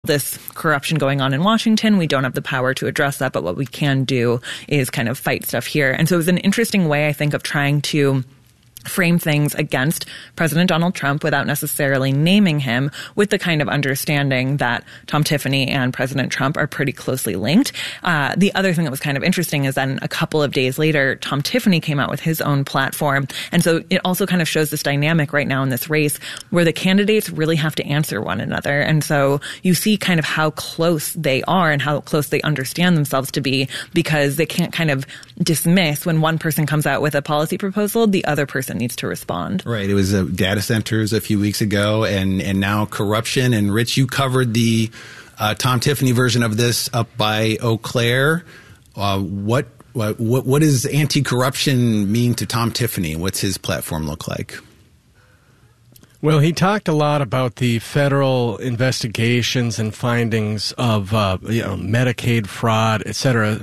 this corruption going on in Washington. We don't have the power to address that, but what we can do is kind of fight stuff here. And so it was an interesting way, I think, of trying to frame things against President Donald Trump without necessarily naming him, with the kind of understanding that Tom Tiffany and President Trump are pretty closely linked. The other thing that was kind of interesting is then a couple of days later, Tom Tiffany came out with his own platform. And so it also kind of shows this dynamic right now in this race where the candidates really have to answer one another. And so you see kind of how close they are and how close they understand themselves to be, because they can't kind of dismiss when one person comes out with a policy proposal, the other person needs to respond. Right. It was data centers a few weeks ago, and now corruption. And Rich, you covered the Tom Tiffany version of this up by Eau Claire. What does anti-corruption mean to Tom Tiffany? What's his platform look like? Well, he talked a lot about the federal investigations and findings of Medicaid fraud, et cetera,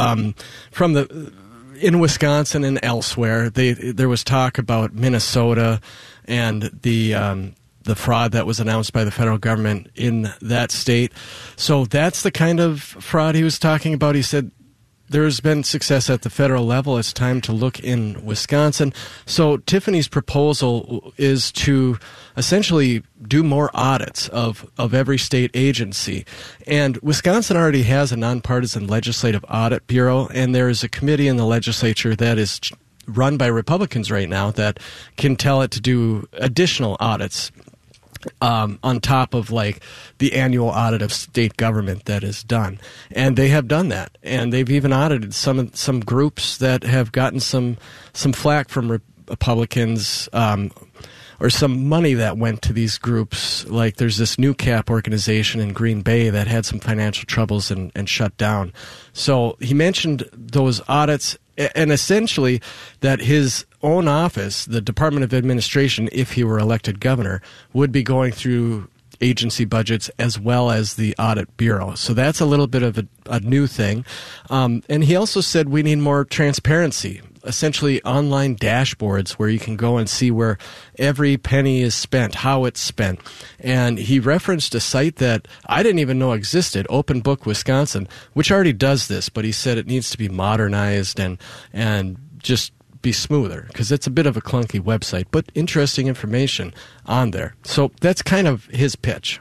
in Wisconsin and elsewhere. There was talk about Minnesota and the fraud that was announced by the federal government in that state. So that's the kind of fraud he was talking about. He said there's been success at the federal level. It's time to look in Wisconsin. So Tiffany's proposal is to essentially do more audits of every state agency. And Wisconsin already has a nonpartisan legislative audit bureau, and there is a committee in the legislature that is run by Republicans right now that can tell it to do additional audits on top of like the annual audit of state government that is done. And they have done that. And they've even audited some groups that have gotten some flack from Republicans, or some money that went to these groups. Like there's this New Cap organization in Green Bay that had some financial troubles and shut down. So he mentioned those audits, and essentially that his own office, the Department of Administration, if he were elected governor, would be going through agency budgets as well as the audit bureau. So that's a little bit of a new thing. And he also said we need more transparency, essentially online dashboards where you can go and see where every penny is spent, how it's spent. And he referenced a site that I didn't even know existed, Open Book Wisconsin, which already does this, but he said it needs to be modernized and just be smoother, because it's a bit of a clunky website, but interesting information on there. So that's kind of his pitch.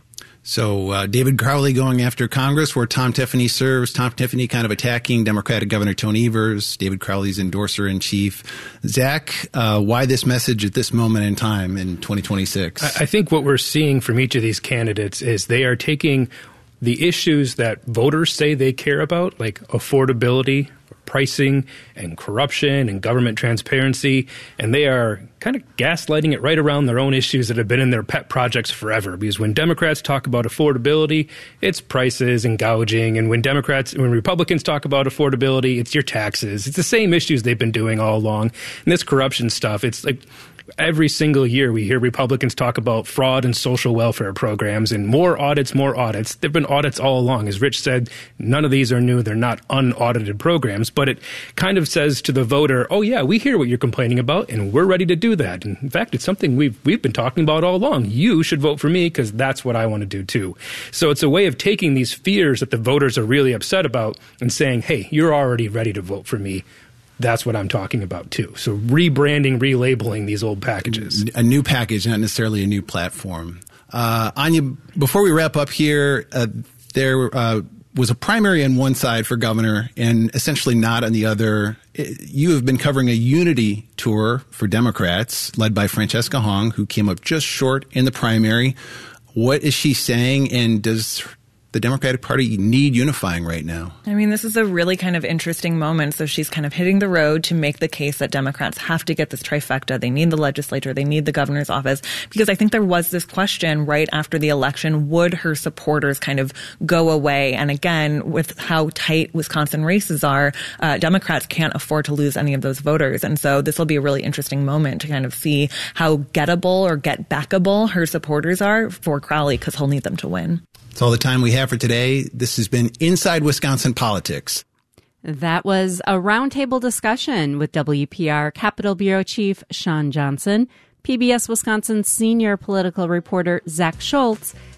So David Crowley going after Congress where Tom Tiffany serves. Tom Tiffany kind of attacking Democratic Governor Tony Evers, David Crowley's endorser-in-chief. Zach, why this message at this moment in time in 2026? I think what we're seeing from each of these candidates is they are taking the issues that voters say they care about, like affordability, pricing, and corruption, and government transparency, and they are kind of gaslighting it right around their own issues that have been in their pet projects forever. Because when Democrats talk about affordability, it's prices and gouging, and when Republicans talk about affordability, it's your taxes. It's the same issues they've been doing all along. And this corruption stuff, it's like every single year we hear Republicans talk about fraud and social welfare programs and more audits, more audits. There have been audits all along. As Rich said, none of these are new. They're not unaudited programs, but it kind of says to the voter, oh yeah, we hear what you're complaining about and we're ready to do that. And in fact, it's something we've been talking about all along. You should vote for me because that's what I want to do too. So it's a way of taking these fears that the voters are really upset about and saying, hey, you're already ready to vote for me. That's what I'm talking about, too. So rebranding, relabeling these old packages. A new package, not necessarily a new platform. Anya, before we wrap up here, there was a primary on one side for governor and essentially not on the other. You have been covering a unity tour for Democrats led by Francesca Hong, who came up just short in the primary. What is she saying, and does the Democratic Party need unifying right now? I mean, this is a really kind of interesting moment. So she's kind of hitting the road to make the case that Democrats have to get this trifecta. They need the legislature. They need the governor's office. Because I think there was this question right after the election, would her supporters kind of go away? And again, with how tight Wisconsin races are, Democrats can't afford to lose any of those voters. And so this will be a really interesting moment to kind of see how gettable or get backable her supporters are for Crowley, because he'll need them to win. That's all the time we have for today. This has been Inside Wisconsin Politics. That was a roundtable discussion with WPR Capitol Bureau Chief Sean Johnson, PBS Wisconsin senior political reporter Zach Schultz,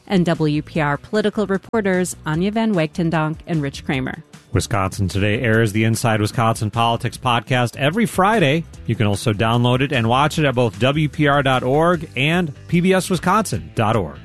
and WPR political reporters Anya Van Wagtendonk and Rich Kramer. Wisconsin Today airs the Inside Wisconsin Politics podcast every Friday. You can also download it and watch it at both WPR.org and PBSWisconsin.org.